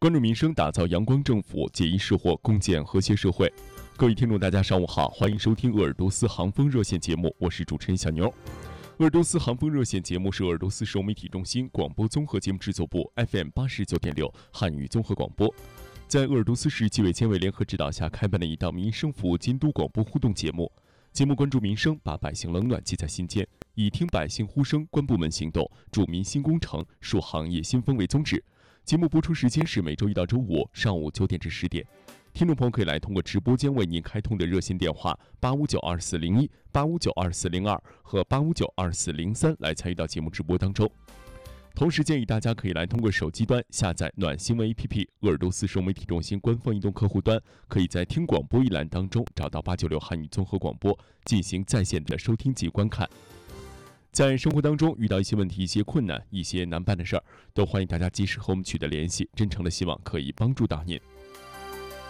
关注民生，打造阳光政府，解疑释惑，共建和谐社会。各位听众，大家上午好，欢迎收听鄂尔多斯航风热线节目，我是主持人小牛。鄂尔多斯航风热线节目是鄂尔多斯省媒体中心广播综合节目制作部 FM89.6 汉语综合广播，在鄂尔多斯市纪委监委联合指导下开办的一档民生服务监督广播互动节目。节目关注民生，把百姓冷暖记在心间，以听百姓呼声，观部门行动，助民新工程，树行业新风为宗旨。节目播出时间是每周一到周五上午9点至10点。听众朋友可以来通过直播间为您开通的热线电话8592401、8592402和8592403来参与到节目直播当中。同时建议大家可以来通过手机端下载暖新闻 APP 鄂尔多斯省媒体中心官方移动客户端，可以在听广播一栏当中找到896汉语综合广播进行在线的收听及观看。在生活当中遇到一些问题、一些困难、一些难办的事儿，都欢迎大家及时和我们取得联系，真诚的希望可以帮助到您。